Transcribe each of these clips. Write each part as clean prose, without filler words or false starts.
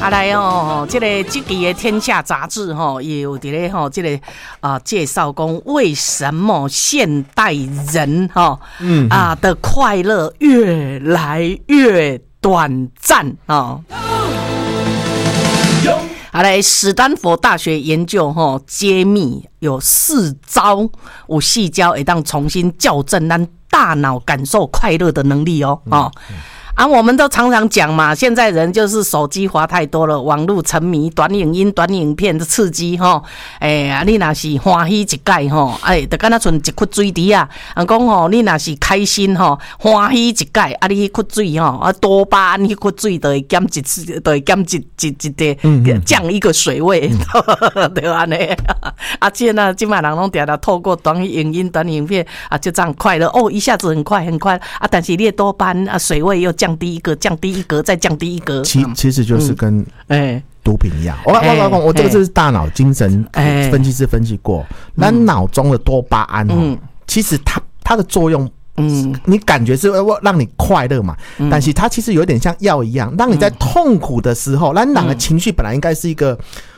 来哦，这期的《天下》杂志也有伫咧这个介绍讲为什么现代人的快乐越来越短暂来，史丹佛大学研究揭秘有4招，有4招会当重新校正咱大脑感受快乐的能力我们都常常讲嘛，现在人就是手机滑太多了，网络沉迷，短影音、短影片的刺激你若是欢喜一解就敢若剩一窟水滴啊，讲你若是开心欢喜一解你窟水多巴胺迄窟水就会减降一个水位对安尼现在现在人拢常常透过短影音、短影片就这样快乐一下子很快但是你的多巴胺水位又降低一格，再降低一格。 其实就是跟毒品一样。我这个是大脑精神分析师分析过，那脑中的多巴胺其实它的作用。你感觉是让你快乐嘛？但是它其实有点像药一样，让你在痛苦的时候，咱人的情绪本来应该是一个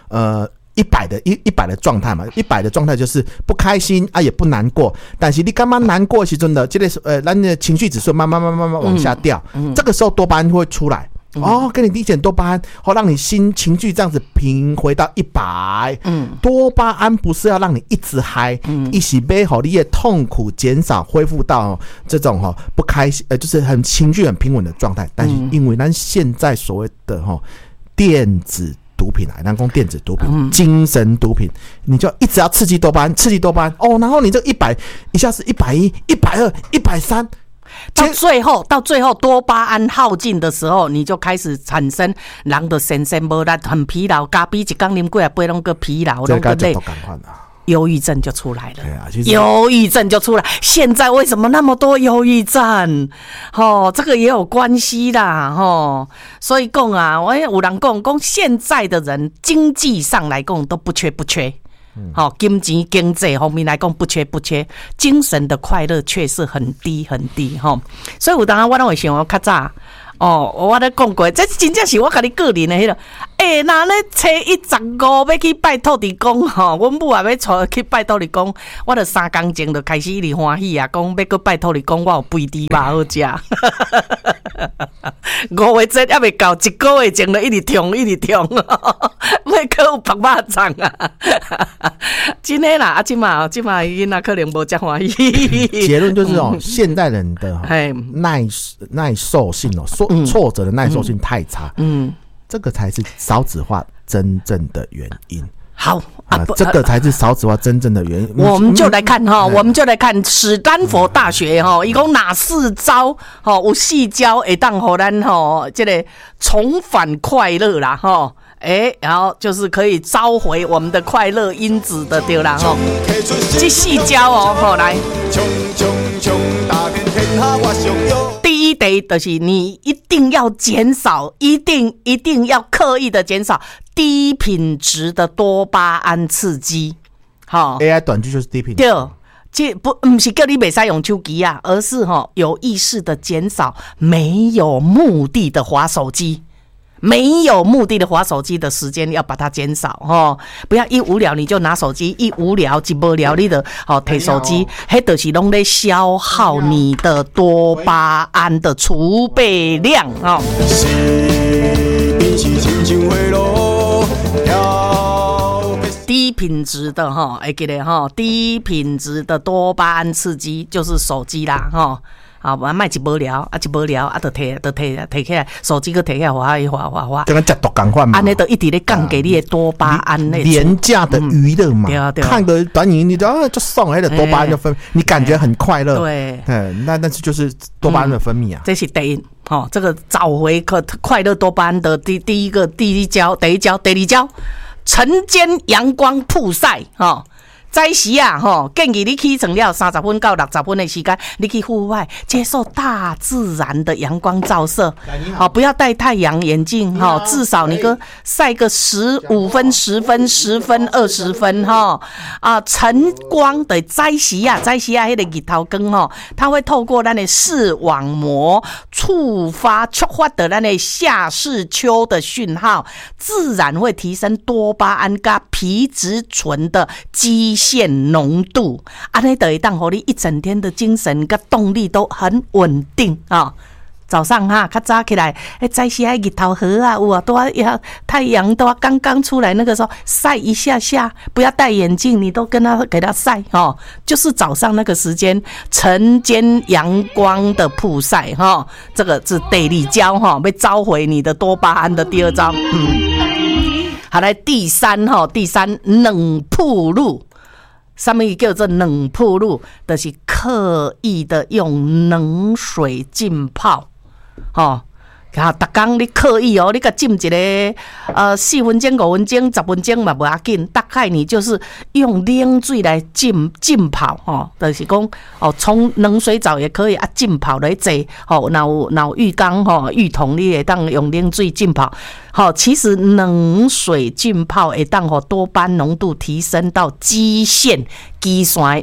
100的状态嘛，100的状态就是不开心也不难过，但是你干嘛难过时阵的这个咱的情绪指数慢慢往下掉，这个时候多巴胺会出来。给你递减多巴胺，让你情绪这样子平回到100。多巴胺不是要让你一直嗨，一起背好你的痛苦减少，恢复到这种不开心，就是很情绪很平稳的状态。但是因为咱现在所谓的电子毒品咱讲电子毒品、精神毒品，你就一直要刺激多巴胺，然后你这100一下子110、120、130。 到最后多巴胺耗尽的时候，你就开始产生人的神神无力，很疲劳，咖啡一天啉几杯拢个疲劳，拢个累，忧郁症就出来了。忧郁症就出来。现在为什么那么多忧郁症？这个也有关系啦。所以讲我有人讲现在的人经济上来讲都不缺。金钱经济方面来讲不缺，精神的快乐却是很低。所以有当我都会想较早我咧讲过，这真正是我家己个人的迄个。那咧初115要去拜土地公阮母也要去拜土地公，我就3天前就开始一直欢喜讲要去拜土地公，我有肥猪肉好食。5月节还未到，1个月前就一直痛，要可有白肉粽啊！真的啦，现在囡仔可能无这欢喜。 结论就是现代人的耐受性挫折的耐受性太差。这个才是少子化真正的原因。 好这个才是少子化真正的原因。 我们就来看史丹佛大学一共哪4招有4招会当让咱这个重返快乐啦然后就是可以召回我们的快乐因子的对啦这4招来。第一题就是你一定要减少，一定要刻意的减少低品质的多巴胺刺激。 AI 短句就是低品质。 对，这不是叫你不可以用手机而是有意识的减少没有目的的滑手机。没有目的的滑手机的时间要把它减少不要一无聊你就拿手机，一无聊一无聊你就摕手机，那就是都在消耗你的多巴胺的储备量低品质的会记得低品质的多巴胺刺激就是手机啦卖一无聊就摕起来手机，去摕起来滑， 就跟吃毒同款嘛。 安尼就一直咧降给你的多巴胺的廉价的娱乐嘛。看个短影你就爽，那个多巴胺就分泌，你感觉很快乐。 对， 但是就是多巴胺的分泌这是第一这个找回快乐多巴胺的第一招，第二招，晨间阳光曝晒早时啊，建议你起床了30分到60分的时间，你去户外接受大自然的阳光照射，不要戴太阳眼镜，至少你晒个15分、10分、10分、20分，晨光的早时啊，那个日头光它会透过咱的视网膜触发的咱的下视丘的讯号，自然会提升多巴胺跟皮质醇的基线浓度，安尼就会当让你一整天的精神跟动力都很稳定啊。早上较早起来，早时日头好啊，有啊，都要太阳都要刚刚出来，那个时候晒一下下，不要戴眼镜，你都给它晒就是早上那个时间晨间阳光的曝晒这个是第二招要召回你的多巴胺的第二招。好，来第三冷暴露。什么叫做冷暴露？就是刻意的用冷水浸泡，逐天你刻意你给浸一个4分钟、5分钟、10分钟嘛不要紧，大概你就是用冷水来浸泡就是讲冲冷水澡也可以啊，浸泡来坐那有浴缸浴桶你会当用冷水浸泡。其实冷水浸泡会当让多巴胺浓度提升到基线基线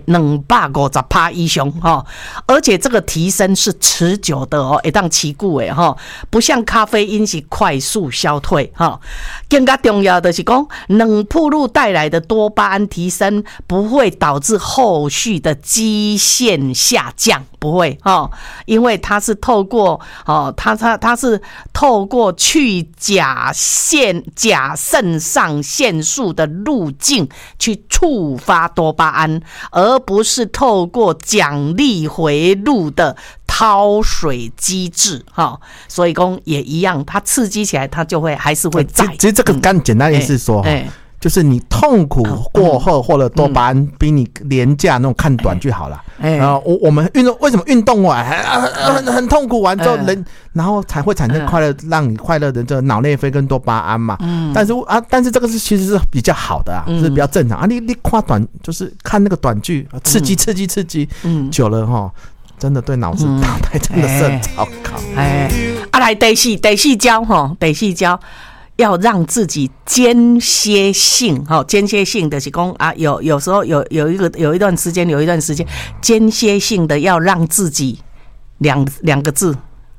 250%以上而且这个提升是持久的会当持久的不像咖啡因是快速消退更加重要的是讲冷暴露带来的多巴胺提升不会导致后续的基线下降，不会因为它是透过它是透过去甲肾上腺素的路径去触发多巴胺，而不是透过奖励回路的掏水机制所以说也一样，它刺激起来它就会还是会在。 其实这个更简单的意思说就是你痛苦过后获得多巴胺比你廉价那种看短就好了。我们运动为什么运动完很痛苦完之后然后才会产生快乐，让你快乐的这个脑内啡跟多巴胺嘛。但是这个其实是比较好的是比较正常你看短就是看那个短剧，刺激久了真的对脑袋真的是很糟糕。 来第四招要让自己间歇性就是说有时候有一段时间间歇性的要让自己两个字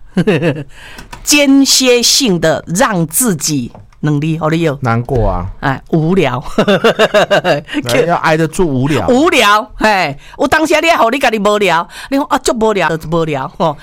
间歇性的让自己能力好有难过无聊要挨得住无聊有当时你好你自己无聊，你说足无聊就是无聊